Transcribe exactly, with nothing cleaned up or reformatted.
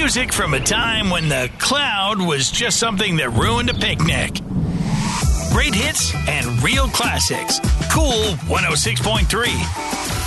Music from a time when the cloud was just something that ruined a picnic. Great hits and real classics. Cool one oh six point three.